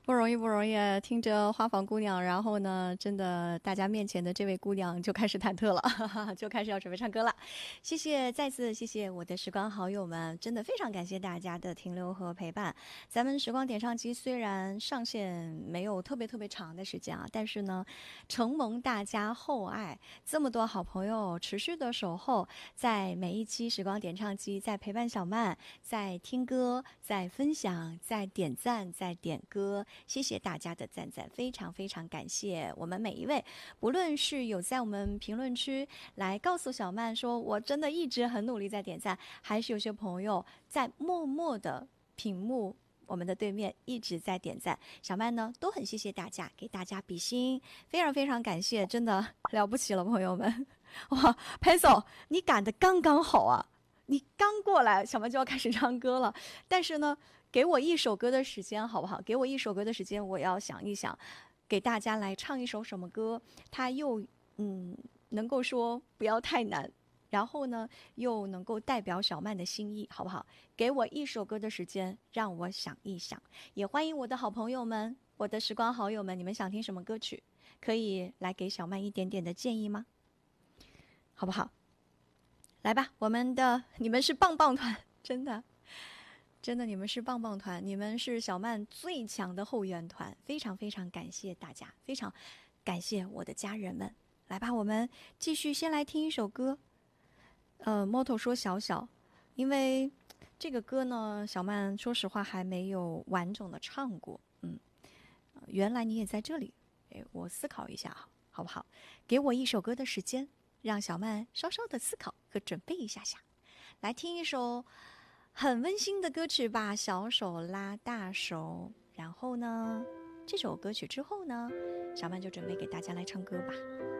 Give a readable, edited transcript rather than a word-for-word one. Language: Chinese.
不容易，不容易。听着花房姑娘，然后呢，真的大家面前的这位姑娘就开始忐忑了，哈哈，就开始要准备唱歌了。谢谢，再次谢谢我的时光好友们，真的非常感谢大家的停留和陪伴。咱们时光点唱机虽然上线没有特别长的时间啊，但是呢，承蒙大家厚爱，这么多好朋友持续的守候，在每一期时光点唱机，在陪伴小曼，在听歌，在分享，在点赞，在点歌。谢谢大家的赞，非常感谢我们每一位，不论是有在我们评论区来告诉小曼说我真的一直很努力在点赞，还是有些朋友在默默的屏幕我们的对面一直在点赞，小曼呢都很谢谢大家，给大家比心，非常感谢，真的了不起了，朋友们！哇，Pencil，你赶得刚刚好啊！你刚过来，小曼就要开始唱歌了，但是呢，给我一首歌的时间好不好？给我一首歌的时间，我要想一想，给大家来唱一首什么歌，它又能够说不要太难，然后呢又能够代表小曼的心意，好不好？给我一首歌的时间，让我想一想。也欢迎我的好朋友们，我的时光好友们，你们想听什么歌曲？可以来给小曼一点点的建议吗？好不好？来吧，你们是棒棒团，真的，你们是棒棒团，你们是小曼最强的后援团，非常感谢大家，非常感谢我的家人们。来吧，我们继续先来听一首歌。Moto 说小小，因为这个歌呢，小曼说实话还没有完整的唱过。原来你也在这里，我思考一下，好不好？给我一首歌的时间。让小曼稍稍的思考和准备一下，来听一首很温馨的歌曲吧，小手拉大手。然后呢，这首歌曲之后呢，小曼就准备给大家来唱歌吧。